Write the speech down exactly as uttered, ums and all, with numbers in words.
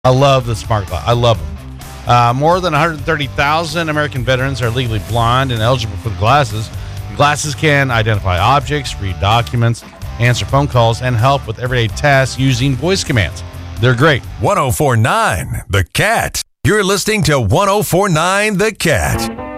I love the smart glass. I love them. Uh, more than one hundred thirty thousand American veterans are legally blind and eligible for the glasses. The glasses can identify objects, read documents, answer phone calls, and help with everyday tasks using voice commands. They're great. one oh four point nine The Cat. You're listening to one oh four point nine The Cat.